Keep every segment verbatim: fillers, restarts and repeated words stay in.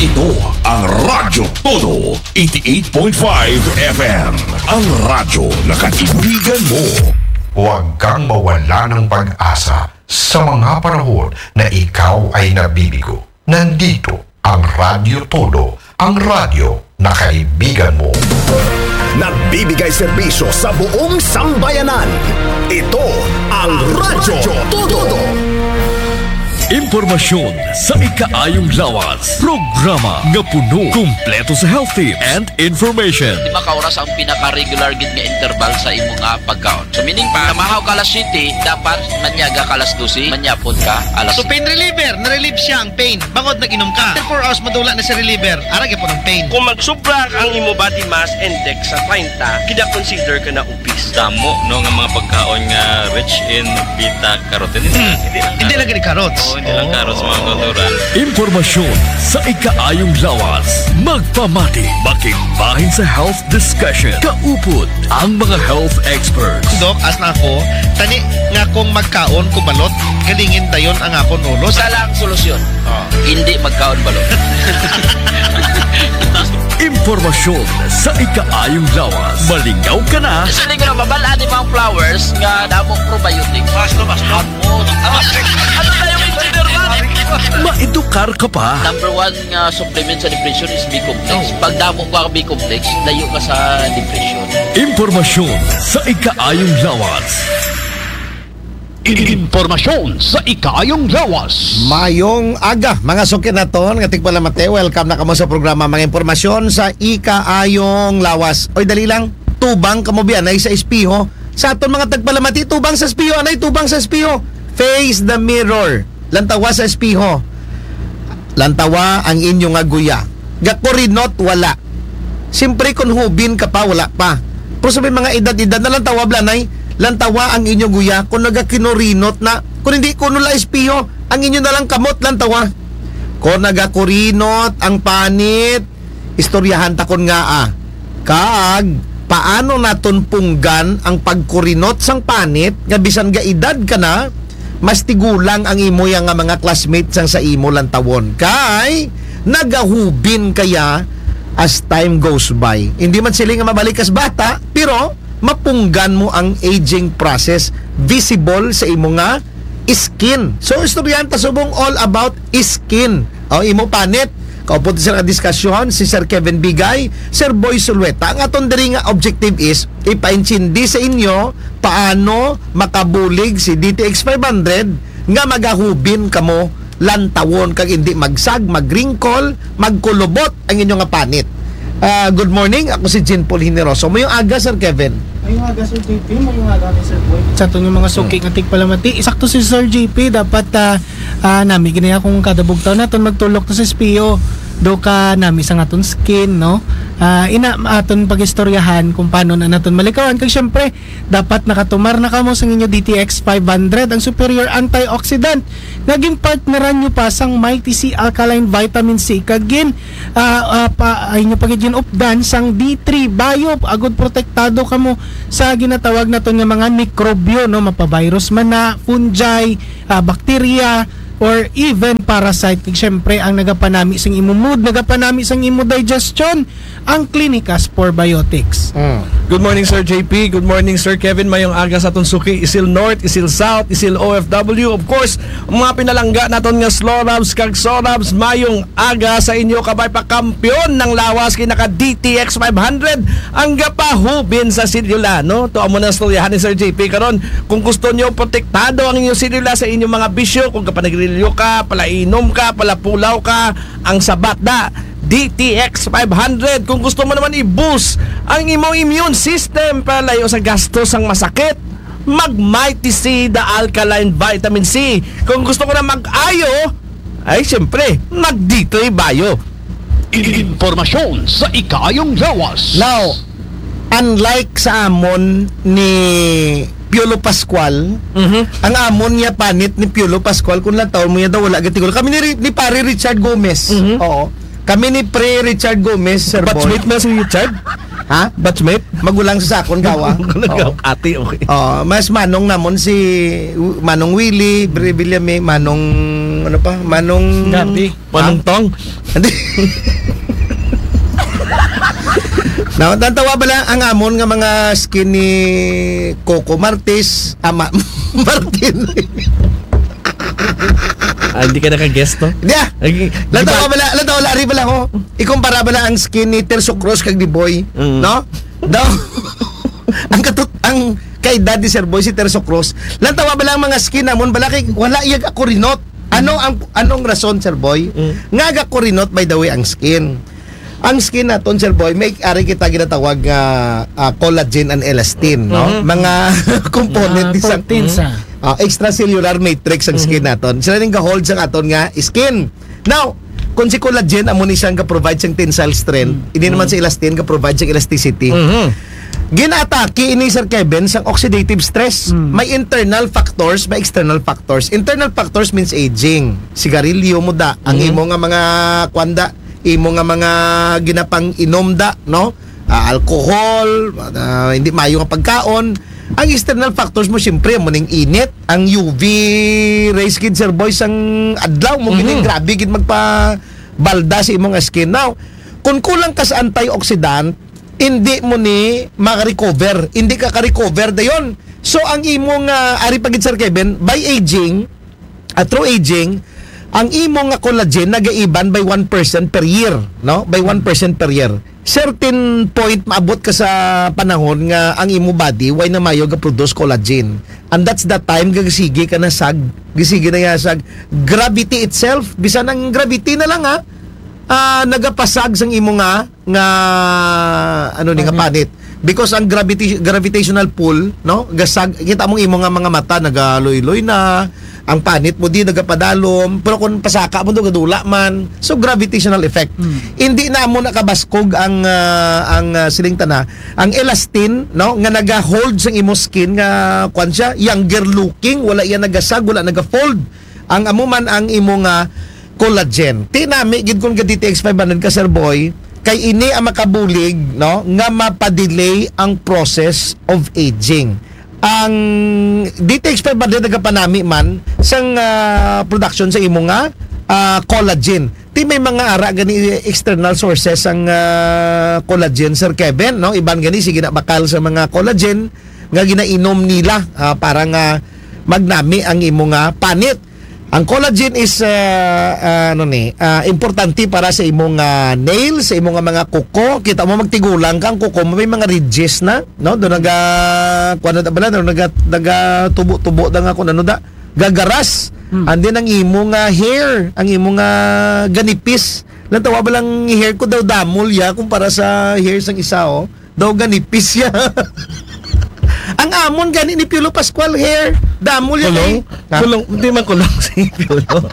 Ito ang Radyo Todo, eighty-eight point five F M. Ang radyo na kaibigan mo. Huwag kang mawala ng pag-asa sa mga panahon na ikaw ay nabibigo. Nandito ang Radyo Todo, ang radyo na kaibigan mo. Nagbibigay serbisyo sa buong sambayanan. Ito ang Radyo Todo. Impormasyon sa ikaayong lawas. Programa nga puno, kumpleto sa health tips and information. Lima ka oras ang pinaka-regular gid nga interval sa imong nga pagkaon. So meaning pa, namahaw ka alas siyete, dapat manyaga ka alas dose, manyapon ka alas. So pain reliever, na-relieve siya ang pain. Bangod nag-inom ka. After four hours madula na si reliever, ara gyapon ang pain. Kung magsubra ang imo body mass index sa thirty, kina-consider ka na obese. Damo no nga mga pagkaon nga rich in beta carotene. Hmm. Hindi lang gani carrots. Oo, hindi lang carrots mga kultural. Impormasyon sa ikaayong lawas. Magpamati, makigbahin sa health discussion. Kaupod ang mga health experts. Dok, as na ako, tani nga kung magkaon ko balot, galingin dayon ang akon ulo. Sa lang solusyon. Oh. Hindi magkaon balot. Impormasyon sa ikaayong lawas. Malingaw ka na. Sa linggo na mabalaan ni mga flowers nga damong probiotics. Basta basta. Ano tayo consider man? Maedukar ka pa. Number one nga supplement sa depression is B-complex. Pag damo ka B-complex, layo ka sa depression. Impormasyon sa ikaayong lawas. Impormasyon sa ikaayong lawas. Mayong aga, mga sukin na ton, ngatik pala mate, welcome na kamo sa programa mga impormasyon sa ikaayong lawas. Oy, dali lang, tubang kamo bianay sa espiho. Sa aton mga tagpalamati, tubang sa espiho, anay tubang sa espiho. Face the mirror, lantawa sa espiho. Lantawa ang inyong aguya. Gakurinot, wala. Simpre kung hubin ka pa, wala pa. Pero sabi mga edad-edad na lantawa blanay, lantawa ang inyong guya kung nagakinurinot na kung hindi ko nula espiho ang inyo na lang kamot lantawa kung nagakurinot ang panit istoryahan takon nga ah kaag paano naton punggan ang pagkurinot sang panit nga bisan ga edad ka na mas tigulang ang imo yang nga mga classmates sang sa imo lantawon kay nagahubin kaya as time goes by hindi man sila nga mabalik as bata pero mapunggan mo ang aging process visible sa imo nga skin. So estudyante subong all about skin. O imo panit. Kaupo sa diskusyon si Sir Kevin Bigay, Sir Boy Sulweta. Ang aton diri nga objective is ipaintindi sa inyo paano makabulig si D T X five hundred nga magahubin kamo lantawon kag hindi magsag, magringkol, magkulubot ang inyo nga panit. Uh, good morning, ako si Jean Paul Hineroso. Mayong aga, Sir Kevin. Mayong aga, Sir J P. Mayong aga ni Sir Boy. Sa ito yung mga suki ng tigpalamati. Isakto si Sir J P. Dapat uh, uh, nami, ginaya kung kadabugtaw natin magtulok to sa espiyo. Do ka nami sa aton skin, no? Uh, ina aton pagistoryahan kung paano na naton malikawan. Kaya syempre, dapat nakatumar na kamo sa inyo D T X five hundred, ang superior antioxidant. Naging partneran nyo pa sang Mighty C Alkaline Vitamin C. Kagin, uh, uh, pa, ay nyo pagiging updan sang D three Bio. Agod protektado kamo sa ginatawag na to nga mga mikrobyo, no? Mapavirus man na, fungi, uh, bakterya, or even parasite. Siyempre ang nagapanami sang imo mood, nagapanami sang imo digestion, ang Clinicas Probiotics. mm. Good morning Sir J P, good morning Sir Kevin. Mayong aga sa aton suki, Isil North, Isil South, Isil O F W. Of course, mga pinalangga naton nga Slorabs kag Sorabs, mayong aga sa inyo kabay pa kampiyon ng lawas kinaka D T X five hundred ang gapahubin sa silula, no? To amo na storyahan ni Sir J P karon. Kung gusto niyo protektado ang inyong silula sa inyong mga bisyo, kung kapanagrilyo ka, palainom ka, palapulaw ka, ang sabat da D T X five hundred. Kung gusto mo naman i-boost ang imong immune system para layo sa gastos ang masakit, mag Mighty C the Alkaline Vitamin C. Kung gusto ko na mag-ayo, ay siyempre mag D three Bio. Impormasyon sa ikaayong lawas. Now, unlike sa amon ni Piolo Pascual, mm-hmm. ang amon niya panit ni Piolo Pascual kung lang taon mo niya daw wala gatigol. Kami ni, ni pare Richard Gomez. Mm-hmm. Oo. Kami ni Pre Richard Gomez, Sir Boy. Batchmate na si Richard? Ha? Batchmate? Magulang sa sakon gawa. Magulang ati, okay. Oh, mas manong namon si Manong Willie, Bre Villame, Manong ano pa? Manong Gardi. Manong Tong. Hindi. Now, tantawa ba lang ang amon nga mga skin ni Coco Martis, ama Martin. Ah, hindi ka naka-guest, no? Hindi ah. Lantawa ba lang, lantawa lang, ari ba lang, oh. Ikumpara ba lang ang skin ni Terso Cruz kag ni Boy, Mm. no? Daw, ang katut, ang kay Daddy Sir Boy si Terso Cruz, lantawa ba lang mga skin namon, bala kay, wala iyag ako rinot. Ano ang, anong rason, Sir Boy? Mm. Nga ako rinot, by the way, ang skin. Ang skin naton, Sir Boy, may ari kita ginatawag nga uh, collagen and elastin, no? Mm-hmm. Mga component Mga isang proteins, ah. uh, extracellular matrix ang skin naton. Sila ning ga-hold sa aton nga skin. Now, kung si collagen amo ni siyang ga-provide siyang tensile strength, hindi naman si elastin ga-provide siyang elasticity. Mhm. Ginatake ini Sir Kevin sang oxidative stress. May internal factors, may external factors. Internal factors means aging. Sigarilyo mo da, ang imo nga mga kwanda, imo nga mga ginapang inom da, no? Ah, alcohol, ah, hindi mayo nga pagkaon. Ang external factors mo siyempre mo ning init, ang U V rays kid Sir Boy sang adlaw mo gining grabe gid magpa balda sa imong skin. Now, kung kulang ka sa antioxidant, hindi mo ni maka-recover. Hindi ka ka-recover dayon. So, ang imong uh, ari pagid Sir Kevin, by aging, at through aging, ang imong nga collagen nagaiban by one percent per year, no? By one percent per year. Certain point maabot ka sa panahon nga ang imo body way na mayo ga produce collagen. And that's the time gagisige ka na sag, gisige na ya sag gravity itself, bisan ang gravity na lang ha. Uh, nagapasag sang imo nga nga ano ni nga panit because ang gravity gravitational pull, no, gasag kita mong imo nga mga mata nagaloy-loy na, ang panit mo di nagapadalom, pero kung pasaka mo do gadula man, so gravitational effect. Hmm. Hindi na mo nakabaskog ang uh, ang uh, silingta na ang elastin, no, nga naga-hold sang imo skin nga kwan siya younger looking, wala iya nagasag, wala naga-fold. Ang amo man ang imo nga collagen. Tinami gid kun ka D T X five hundred ka Sir Boy, kay ini ang makabulig, no, nga mapadelay ang process of aging. Ang D T X five hundred nagapanami man sang uh, production sa imo nga uh, collagen. Ti may mga ara gani external sources ang uh, collagen Sir Kevin, no? Iban gani sige na bakal sa mga collagen nga ginainom nila uh, para nga magnami ang imo nga panit. Ang collagen is uh, uh, ano ni, uh, importante para sa imong uh, nails, sa imong mga kuko. Kita mo magtigulang kang kuko, may mga ridges na, no? Do naga kuno da bala, do naga naga tubo-tubo da nga kun ano da, gagaras. Hmm. And then ang imong uh, hair, ang imong uh, ganipis. Lantawa ba lang hair ko daw damol ya kumpara sa hair sang isa oh. Daw ganipis ya. Ang amon gani ni Piolo Pascual hair. Damol yan kulong? eh. Kulong, hindi man kulong si Piolo.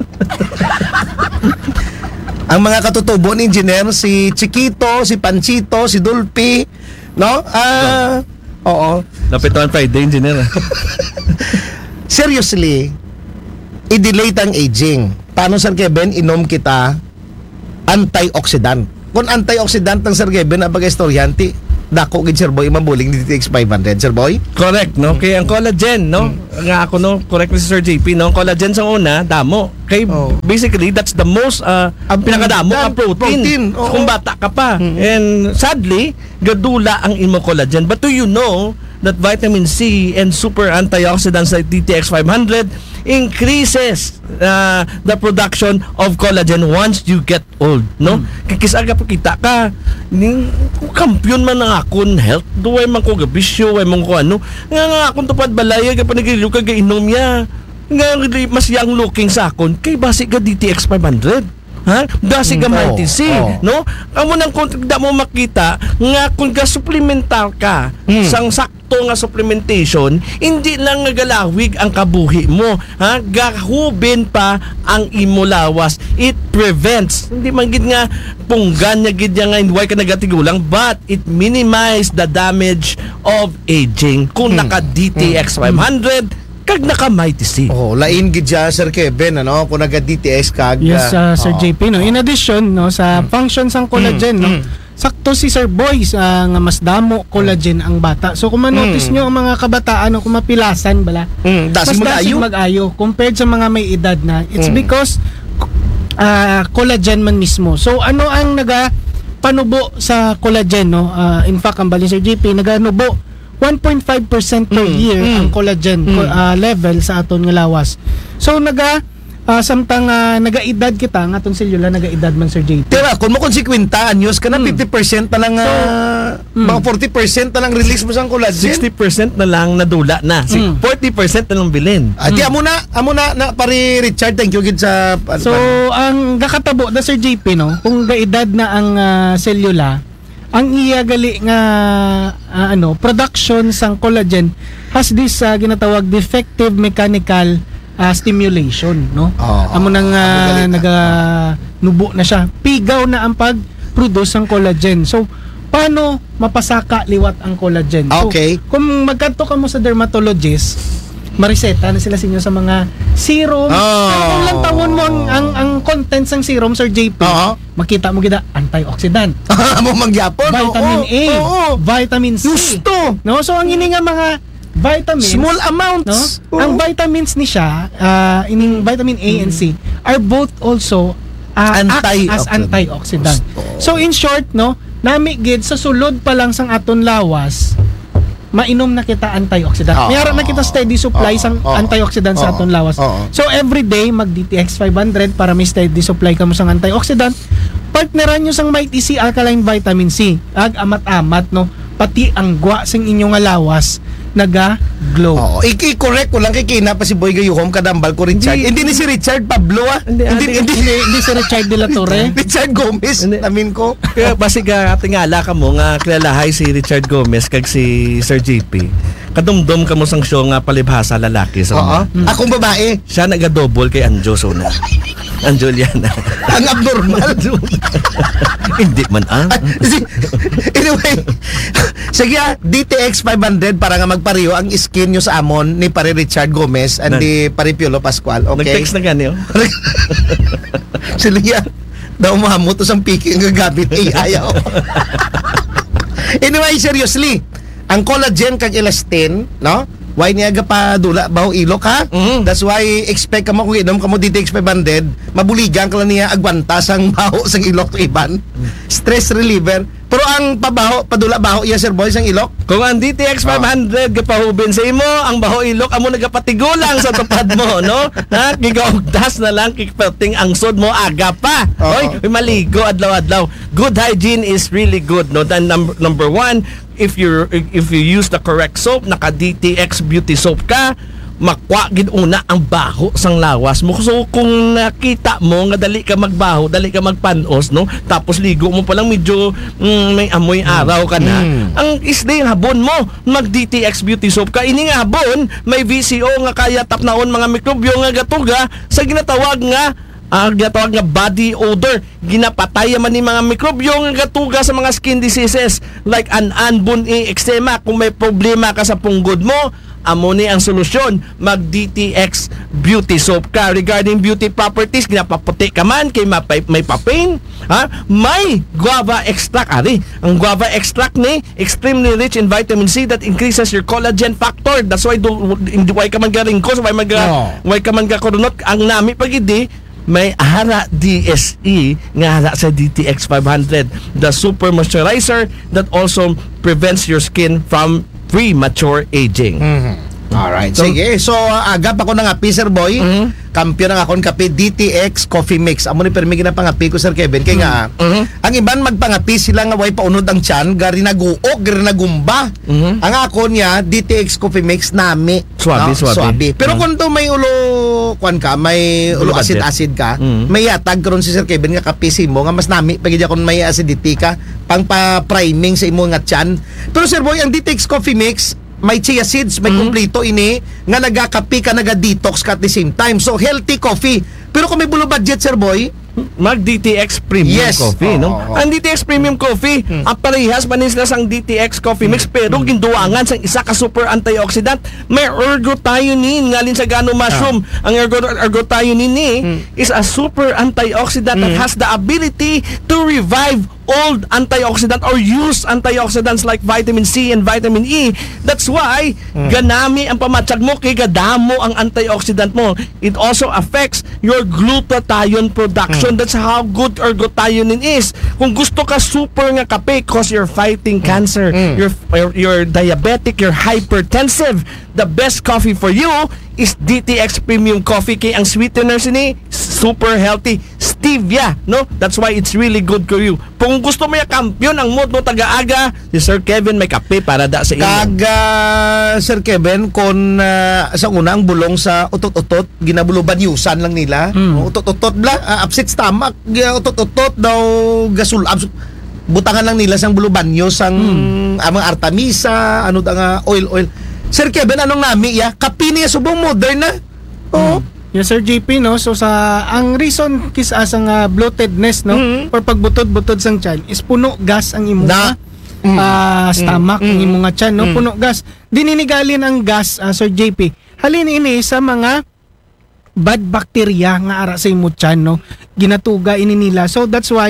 Ang mga katutubo ni engineer, si Chiquito, si Panchito, si Dulpi, no? Ah, uh, oo. Napituan Friday, engineer. Seriously, i-delay ang aging. Paano, Sir Kevin, inom kita antioxidant. Kung antioxidant ng Sir Kevin, abaga istoryanti, dako gid Sir Boy mabuling D T X five hundred Sir Boy. Correct, no? Kaya ang collagen, no? Hmm. Nga ako, no? Correct ni Sir J P, no? Collagen sa una, damo. Kay oh. basically that's the most uh, pinakadamo ka protein, protein. Oh. Kung bata ka pa. Mm-hmm. And sadly, gadula ang imo collagen. But do you know that vitamin C and super antioxidants like D T X five hundred increases uh, the production of collagen once you get old, no? Hmm. Kikisaga pa kita ka ning kampiyon man ng akon health, duway man ko gabisyo, way man ko ano nga nga akon tupad balaya ka panigilo ka inom ya nga mas young looking sa akon kay basi ka D T X five hundred. Ha? Basi ka Mighty C, oh, oh. no? Amo nang kung da mo makita nga kung ga supplemental ka hmm. sang sakto nga supplementation, hindi lang nga galawig ang kabuhi mo, ha? Gahubin pa ang imo lawas. It prevents, hindi man gid nga punggan nya gid nga why ka nagatigulang, but it minimize the damage of aging. Kung hmm. naka D T X five hundred kag naka Mighty C. Oh, lain gid ja Sir Kevin ano kung naga D T S kag yes uh, Sir oh. J P no. In addition no sa mm. functions ng collagen mm. no. Mm. Sakto si Sir Boy uh, nga mas damo collagen ang bata. So kung ma-notice mm. nyo ang mga kabataan no, kung mapilasan bala. Mm. Dasi mas dasig mag-ayo compared sa mga may edad na. It's mm. because uh, collagen man mismo. So ano ang naga panubo sa collagen, no? Uh, in fact, ang balin Sir J P naganubo one point five percent per Mm, year mm. ang collagen Mm. co- uh, level sa aton nga lawas. So naga uh, samtang uh, nagaedad kita nga aton selula nagaedad man Sir J P. Tira, kung mo konsekwenta anyos ka na Mm. fifty percent na lang uh, mm. mga forty percent na lang release mo sa collagen. sixty percent na lang nadula na. Si- Mm. forty percent na lang bilin. Ah, di amo na, amo na, na pari Richard, thank you gid sa pa- So pa- ang gakatabo na Sir J P, no, kung gaedad na ang uh, selula, ang iya gali nga uh, ano production sang collagen has this uh, ginatawag defective mechanical uh, stimulation, no? Oo. Amo nang Amo uh, gali na. naga nubo na siya. Pigaw na ang pag-produce ng collagen. So paano mapasaka liwat ang collagen? So, Okay. kung magkanto ka mo sa dermatologist, mariseta na sila sa inyo sa mga serum. Oh. Pero kung lang tawon mo ang, ang, ang contents ng serum, Sir J P, Oo. makita mo gida antioxidant, amo mangyapon. vitamin Oo, A, oo. vitamin C. Gusto. No, so ang ini nga mga vitamins, Small no? amounts. Oo. Ang vitamins ni siya, uh, ining vitamin A and C are both also uh, act as Antioxidant. antioxidant. Gusto. So in short, no, nami gid sa sulod pa lang sang aton lawas, mainom na kita antioxidant. Oo. Mayroon na kita steady supply Oo. sang Oo. antioxidant sa Oo. aton lawas. Oo. So every day mag D T X five hundred para may steady supply kamo sang antioxidant. Partneran nyo sang Mighty C alkaline vitamin C. Ag amat-amat, no, pati ang gwa sing inyong nga lawas naga glow. Oo, i-correct ko lang kay Kina pa si Boy Gayuhom kadambal ko Richard. Hindi- Hindi, ni si Richard Pablo ah. Hindi, hindi, hindi, hindi, hindi si Richard de la Torre. Richard Gomez, Hindi. namin ko. Kaya basig ka tingala ka mo nga kilalahay si Richard Gomez kag si Sir J P. Kadumdum ka mo sang show nga palibhasa lalaki sa Oo. mga. Akong babae, Siya naga-double kay Anjo Sona. Anjoliana. ang abnormal. Hindi man ah. Ay, si- anyway, sige ah, D T X five hundred para nga magpariyo ang skin nyo sa amon ni pare Richard Gomez and Nag- ni pare Piolo Pascual. Okay? Nag-text na gani oh. Sila yan. Daw mahamot ang piki ang gagamit. Eh, ayaw. Anyway, seriously, ang collagen kag elastin, no? Why niya ga pa dula baho ilok ha? Mhm. That's why expect ka mo kung inom ka mo D T X five hundred, mabuligan ka lang niya agwanta sang baho sang ilok to iban. Stress reliever. Pero ang pabaho, padula baho iya sir boy sang ilok. Kung ang D T X five hundred gapahubin sa imo, ang baho ilok amo nagapatigulang sa tupad mo, no? Ha, gigaugdas na lang kikpating ang sod mo aga pa. Oo. Oy, may maligo adlaw-adlaw. Good hygiene is really good, no? Then number number one, if you if you use the correct soap, naka D T X beauty soap ka, makwa gid una ang baho sang lawas mo. So kung nakita mo nga dali ka magbaho, dali ka magpanos, no, tapos ligo mo pa lang medyo mm, may amoy araw ka na, Mm. ang isday habon mo mag D T X beauty soap ka. Ini nga habon may V C O nga kaya tapnaon mga mikrobyo nga gatuga sa ginatawag nga ah, ginatawag nga body odor. Ginapatay man ni mga mikrobyo nga gatuga sa mga skin diseases like an buni, eczema. Kung may problema ka sa punggod mo, amo ni ang solusyon, mag D T X beauty soap ka. Regarding beauty properties, ginapaputi ka man kay mapay, may papain, ha? May guava extract ari. Ang guava extract ni extremely rich in vitamin C that increases your collagen factor. That's why do hindi why ka man garing ko, why mag No. why ka man gakurunot ang nami pagidi may hara D S E nga hara sa D T X five hundred, the super moisturizer that also prevents your skin from premature aging. Alright, So- sige. So, uh, agap ako ng api, Sir Boy. Mhm. Kampiyon ng akong kape, D T X Coffee Mix. Amo ni permi ginapangapi ko, Sir Kevin. Kaya nga, Mhm. ang iban magpangapi sila nga way paunod ang tiyan, gari naguok, gari nagumba. Mhm. Ang ako niya, D T X Coffee Mix, nami. Swabe, swabe. Pero Mhm. kung to may ulo, kwan ka, may ulo Ulo budget. acid-acid ka, Mhm. may yatag karon si Sir Kevin nga kape mo, nga mas nami, pagidya kung may acidity ka, pang pa-priming sa imo nga tiyan. Pero Sir Boy, ang D T X Coffee Mix, may chia seeds, may Mhm. kumplito ini nga nagakapi ka, naga-detox ka at the same time. So healthy coffee. Pero kung may bulo budget, Sir Boy, Mag D T X Premium Yes. Coffee, no? Oo, oo. Ang D T X Premium Coffee, ang parehas manis na sang D T X Coffee Mix, pero ginduangan sang isa ka super antioxidant. May ergothioneine ngalin sa gano mushroom. Ang ergo ergothioneine ni is a super antioxidant that has the ability to revive old antioxidant or used antioxidants like vitamin C and vitamin E. That's why mm. ganami ang pamatsag mo kay gadamo ang antioxidant mo. It also affects your glutathione production. Mm. That's how good or glutathione is. Kung gusto ka super nga kape cause you're fighting cancer, mm. you're, you're you're diabetic, you're hypertensive, the best coffee for you is D T X Premium Coffee kay ang sweetener sini super healthy stevia, no? That's why it's really good for you. Kung gusto mo ya kampiyon ang mood mo taga-aga, si Sir Kevin may kape para da sa inyo. Kaga Sir Kevin kon uh, sa unang bulong sa utot-utot ginabuluban yusan lang nila. Hmm. Utot-utot bla uh, upset stomach, utot-utot daw gasul abs butangan lang nila sang bulubanyo sang hmm. amang artemisa ano da nga oil oil. Sir Kevin, anong nami ya? Kape niya subong modern na. Oo. Mm. Yes, Sir J P, no? So, sa, ang reason kis asang uh, bloatedness, no? Mm-hmm. Or pagbutod-butod sang tiyan is puno gas ang imo nga mm. uh, stomach, mm. ang imo nga tiyan, no? Mm. Puno gas. Dininigalin ang gas, uh, Sir J P. Halin ini sa mga bad bacteria nga ara sa imo tiyan, no? Ginatuga ini nila. So, that's why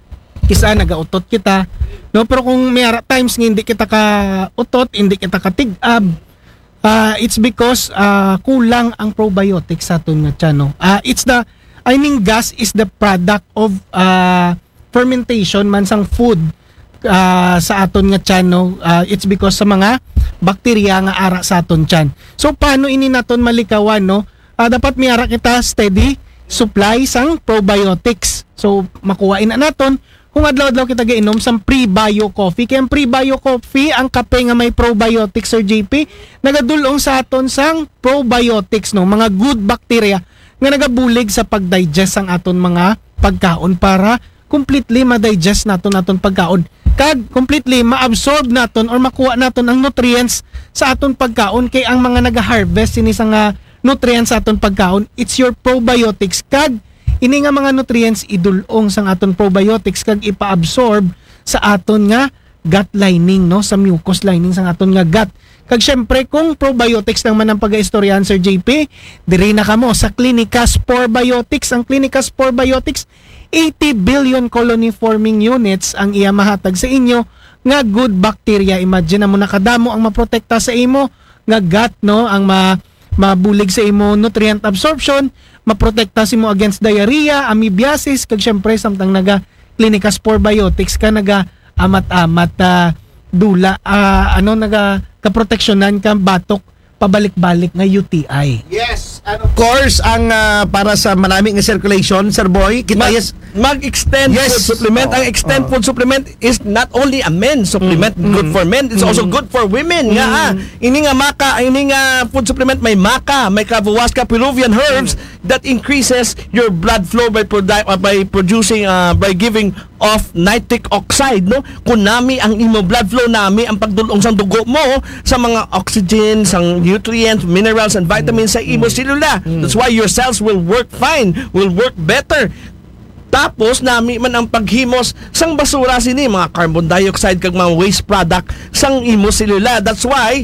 kisa nagautot kita, no? Pero kung may ara times nga hindi kita ka utot, hindi kita ka tig-ab, uh, it's because uh, kulang ang probiotics sa aton nga tiyan, no? Uh, it's the, I mean, gas is the product of uh, fermentation man sang food uh, sa aton nga tiyan, no? Uh, it's because sa mga bakterya nga ara sa aton tiyan. So, paano ini naton malikawan, no? Uh, dapat may ara kita steady supply sang probiotics. So, makuhain na naton kung adlaw-adlaw kita gainom sa pre-bio coffee. Kaya ang pre-bio coffee, ang kape nga may probiotics, Sir J P, nagadulong sa aton sang probiotics, no? Mga good bacteria nga nagabulig sa pag-digest ang aton mga pagkaon para completely ma-digest naton aton pagkaon. Kag completely ma-absorb naton or makuha naton ang nutrients sa aton pagkaon. Kay ang mga naga-harvest ini sa nga nutrients sa aton pagkaon, it's your probiotics. Kag ini nga mga nutrients idulong sang aton probiotics kag ipa-absorb sa aton nga gut lining, no? Sa mucous lining sang aton nga gut. Kag syempre kung probiotics lang man ang pag-istoryahan, Sir J P, diri na kamo sa Clinica Spore Biotics. Ang Clinica Spore Biotics, eighty billion colony forming units ang iya mahatag sa inyo nga good bacteria. Imagine na mo nakadamo ang maprotekta sa imo nga gut, no? Ang ma mabulig sa imo nutrient absorption, maprotekta si mo against diarrhea, amoebiasis, kag syempre samtang naga Clinica Spore Biotics ka naga amat-amat uh, dula uh, ano naga kaproteksyonan ka batok pabalik-balik nga U T I. Yes, and of course ang uh, para sa marami nga circulation, Sir Boy, kita Mag, yes mag-extend yes. food supplement. Oh, ang extend oh. food supplement is not only a men's supplement, mm, good mm, for men, it's mm, also good for women. Mm. Nga ah, ini nga maka, ini nga food supplement may maka, may Kavahuasca Peruvian herbs mm. that increases your blood flow by produ- uh, by producing uh, by giving off nitric oxide, no? Kunami ang imo blood flow nami ang pagdulong sang dugo mo sa mga oxygen, sang nutrients, minerals and vitamins sa imo selula. Mm. That's why your cells will work fine, will work better. Tapos nami man ang paghimos sang basura sini mga carbon dioxide kag mga waste product sang imo selula. That's why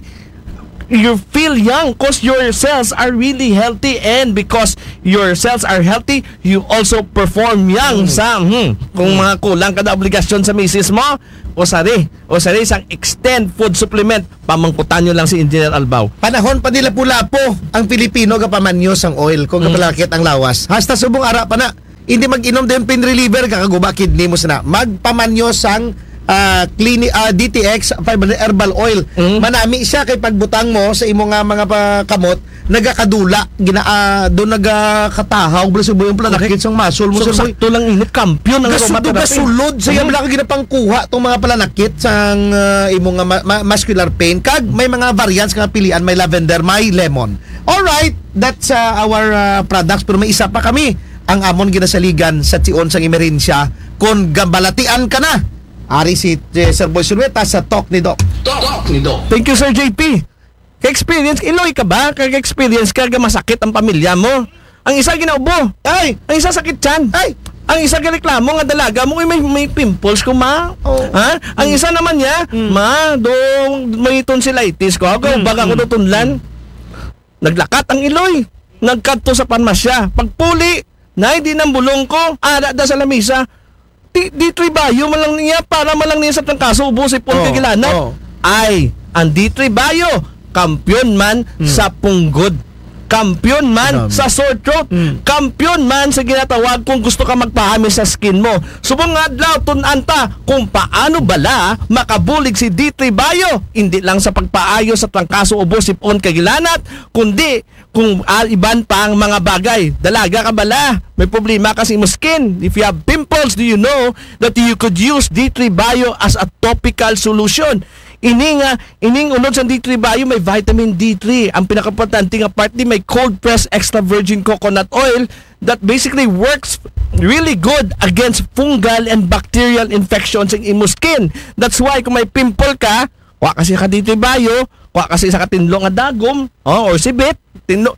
you feel young because your cells are really healthy, and because your cells are healthy, you also perform young mm. sa hmm, kung mga kulang kada obligasyon sa misis mo o sari o sari sang extend food supplement, pamangkutan nyo lang si Engineer Albaw. Panahon pa nila pula-po ang Pilipino kapamanyo sang oil kung kapalakit ang lawas. Hasta subong ara pa na hindi mag-inom din pain reliever kakaguba kidney mo sana. Magpamanyo sang uh, clinic, uh, D T X five hundred herbal oil. Mm. Manami siya kay pagbutang mo sa imo nga mga kamot nagakadula gina uh, do nagakatahaw bala subo yung planakit sang muscle mo. So sakto lang init kampiyon ang aromatherapy. Gasulod sa iya bala ka ginapangkuha tong mga planakit sang uh, imo nga ma- ma- muscular pain. Kag may mga variants nga pilian, may lavender, may lemon. All right, that's uh, our uh, products, pero may isa pa kami. Ang amon ginasaligan sa tion sang emerensya kung gambalatian ka na. Ari si eh, Sir Boy Sunueta sa Talk ni Doc. Talk ni Doc. Thank you, Sir J P. Ka-experience, iloy ka ba? Ka-experience ka, masakit ang pamilya mo. Ang isa ginaubo. Ay! Ang isa sakit tiyan. Ay! Ang isa reklamo nga dalaga mo may, may pimples ko, ma. Oh. Ha? Ang isa naman niya, mm. ma, do may tonsillitis ko. Ako, mm. baga ko do tunlan. Naglakat ang iloy. Nagkadto sa panmasya. Pagpuli, na hindi nang bulong ko, ada da sa lamisa, D- D3 Bio malang niya para malang niya sa trangkaso ubusin po Oh, kagilanat. oh. Ay, ang D3 Bio kampiyon man Hmm. sa punggod. Kampiyon man Grabe. sa sore throat. Hmm. Kampiyon man sa ginatawag kung gusto ka magpahami sa skin mo. Subong nga adlaw tunanta kung paano bala makabulig si D three Bio. Hindi lang sa pagpaayo sa trangkaso ubo sipon kagilanat, kundi kung uh, iban pa ang mga bagay. Dalaga ka bala, may problema kasi mo skin. If you have pimples, do you know that you could use D three Bio as a topical solution? Ini nga, ining unod sa D three Bio may vitamin D three. Ang pinakaimportante nga part ni may cold pressed extra virgin coconut oil that basically works really good against fungal and bacterial infections in imo skin. That's why kung may pimple ka, wa kasi ka D three Bio, wa kasi sa katinlo nga dagom, oh, or sibit, tinlo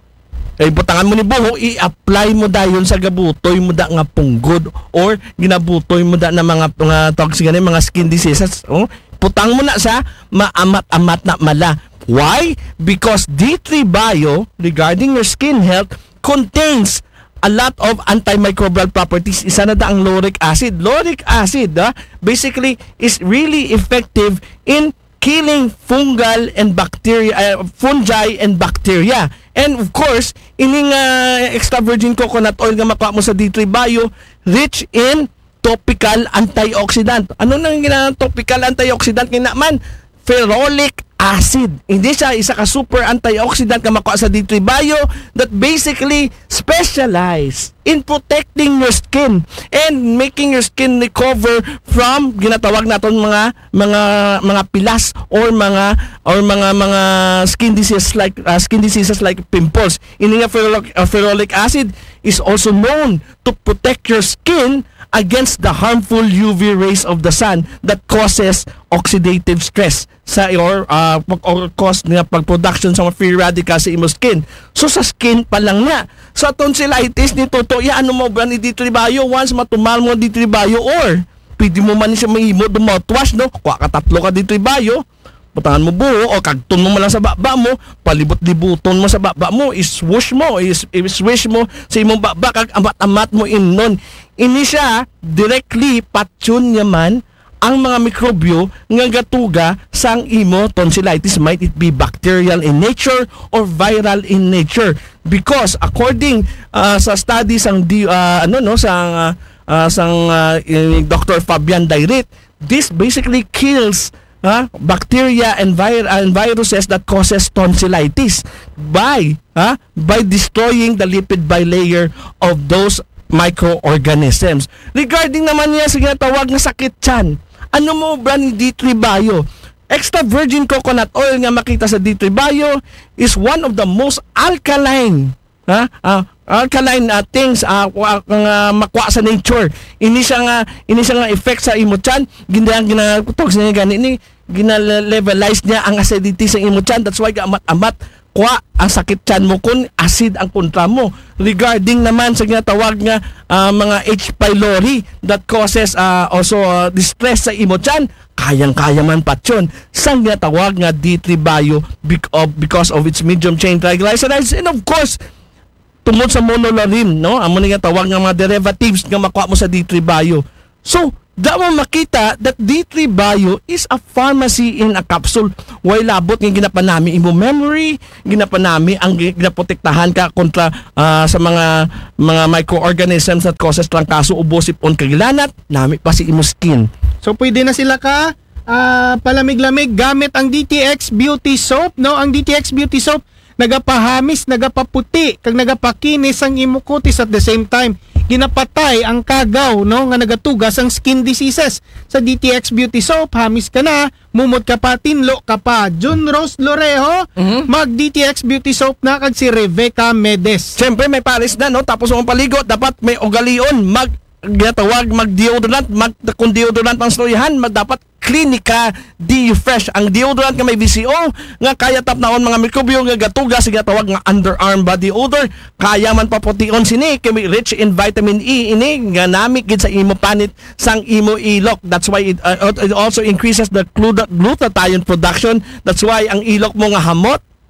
ay butangan mo ni buho, i-apply mo dayon sa gabutoy mo da nga punggod or ginabutoy mo da na mga mga tawag siya mga skin diseases, oh. Putang mo na sa maamat-amat na mala. Why? Because D three Bio, regarding your skin health, contains a lot of antimicrobial properties. Isa na da ang lauric acid. Lauric acid, ah, basically, is really effective in killing fungal and bacteria, uh, fungi and bacteria. And of course, ining uh, extra virgin coconut oil nga makuha mo sa D three Bio, rich in topical antioxidant. Ano nang ginang topical antioxidant kina man? Ferrolic acid. Hindi siya isa ka super antioxidant ka makuha sa D three Bio that basically specialize in protecting your skin and making your skin recover from ginatawag naton mga mga mga pilas or mga or mga mga skin diseases like uh, skin diseases like pimples. Ini nga ferrolic, uh, ferrolic acid is also known to protect your skin against the harmful U V rays of the sun that causes oxidative stress sa or uh, or cause nga pag-production sa mga free radicals sa imo skin. So sa skin pa lang nga. Sa tonsillitis ni Toto, ya ano mo ba ni D three Bio once matumal mo D three Bio or pwede mo man siya mahimo do mouthwash no. Kuha ka tatlo ka D three Bio. Putangan mo buho o kagton mo lang sa baba mo, palibot-libuton mo sa baba mo, iswoosh mo, is iswish mo sa imong baba kag amat-amat mo imnon. Ini siya directly patyon niya man ang mga mikrobyo nga gatuga sang imo tonsillitis, might it be bacterial in nature or viral in nature, because according uh, sa studies ang di, uh, ano no sang uh, uh, sang uh, Doctor Fabian Dairit, this basically kills huh, bacteria and, vir- and viruses that causes tonsillitis by huh, by destroying the lipid bilayer of those microorganisms. Regarding naman niya sa ginatawag na sakit tiyan, ano mo ba ni D three Bio? Extra virgin coconut oil nga makita sa D three Bio is one of the most alkaline ha uh, alkaline uh, things uh, uh, uh, makuha sa nature. Ini siya nga ini siya nga effect sa imo tiyan, ginang ginatog sa gani ni gina-levelize niya ang acidity sa imo tiyan. That's why amat-amat kuha ang sakit tiyan mo kung acid ang kontra mo. Regarding naman sa ginatawag nga uh, mga H. pylori that causes uh, also uh, distress sa imo tiyan, kayang-kaya man patyon sa ginatawag nga D three Bio because of its medium chain triglycerides, and of course tungod sa monolaurin, no? Amo ni nga tawag nga mga derivatives nga makuha mo sa D three Bio. So, da mo makita that D three Bio is a pharmacy in a capsule. Way labot nga ginapanami imo memory, ginapanami ang ginaprotektahan ka kontra uh, sa mga mga microorganisms that causes trangkaso, ubo, sipon, kagilanat, nami pa si imo skin. So pwede na sila ka uh, palamig-lamig gamit ang D T X Beauty Soap, no? Ang D T X Beauty Soap nagapahamis, nagapaputi, kag nagapakinis ang imo kutis at the same time ginapatay ang kagaw, no, nga nagatugas ang skin diseases. Sa D T X Beauty Soap, hamis ka na, mumot ka pa, tinlo ka pa. Jun Rose Lorejo, mm-hmm. mag D T X Beauty Soap na kag si Rebecca Medes. Siyempre may pares na, no, tapos ang paligo dapat may ugalion, mag ginatawag mag deodorant, mag kung deodorant ang storyahan, mag dapat Clinica D-Fresh. Ang deodorant nga may V C O nga kaya tapnaon mga mikrobyo nga gatuga sa ginatawag nga underarm body odor, kaya man papution sini kay rich in vitamin E ini nga nami gid sa imo panit sang imo ilok. That's why it, uh, it also increases the glutathione production. That's why ang ilok mo nga hamot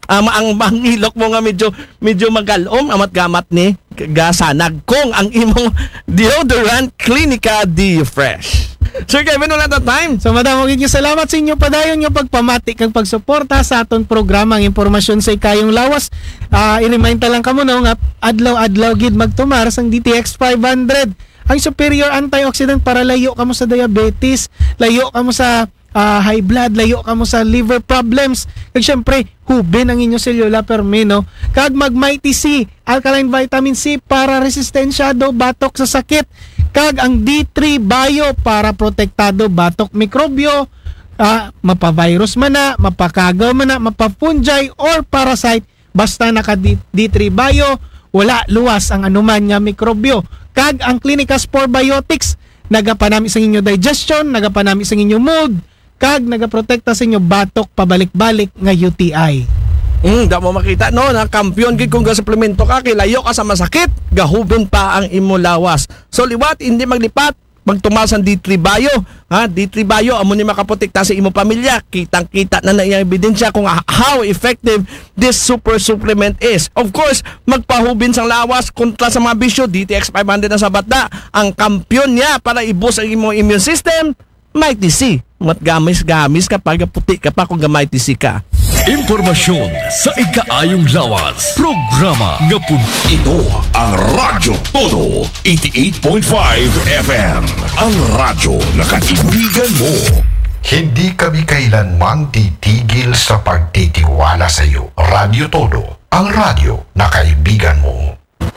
Um, ang mangilok mo nga medyo medyo magalom amat gamat ni gasanag kung ang imong deodorant Clinica D Fresh. Sir Kevin, wala na time. So madam, magiging salamat sa inyo padayon yung pagpamati kag pagsuporta sa aton programa ang impormasyon sa ikayong lawas. Uh, i-remind ta lang kamo no nga adlaw-adlaw gid magtumar sang D T X five hundred. Ang superior antioxidant para layo kamo sa diabetes, layo kamo sa uh, high blood, layo kamo sa liver problems. Kag syempre, hubin ang inyong selula permino. Kag mag Mighty C, alkaline vitamin C para resistensyado batok sa sakit. Kag ang D three Bio para protektado batok mikrobyo, uh, mapa-virus man na, mapakagaw man na, mapa-fungi or parasite, basta naka D three Bio, wala luwas ang anuman nga mikrobyo. Kag ang Clinica Spore Biotics, nagapanami sa inyo digestion, nagapanami sa inyo mood, kag nagaprotekta sa inyo batok pabalik-balik nga U T I. Mm, da mo makita no na kampiyon gid kung ga suplemento ka kay layo ka sa masakit, gahubon pa ang imo lawas. So liwat hindi maglipat, magtumas ang D three Bio, ha? D three Bio amo ni makaprotekta sa imo pamilya. Kitang-kita na na iyang ebidensya kung how effective this super supplement is. Of course, magpahubin sang lawas kontra sa mga bisyo. D T X five hundred na sa bata, ang kampiyon niya para i-boost ang imong immune system. Mighty C. Mat gamis-gamis kapag puti ka pa kung Mighty C ka. Impormasyon sa ikaayong lawas. Programa nga pun. Ito ang Radyo Todo eighty-eight point five F M. Ang radyo na kaibigan mo. Hindi kami kailanman titigil sa pagtitiwala sa iyo. Radyo Todo, ang radyo na kaibigan mo.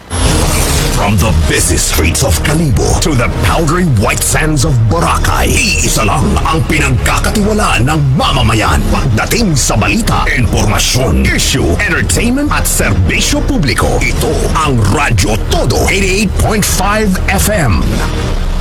From the busy streets of Kalibo to the powdery white sands of Boracay, iisa lang ang pinagkakatiwalaan ng mamamayan pagdating sa balita, impormasyon, issue, entertainment at serbisyo publiko. Ito ang Radyo Todo eighty-eight point five F M.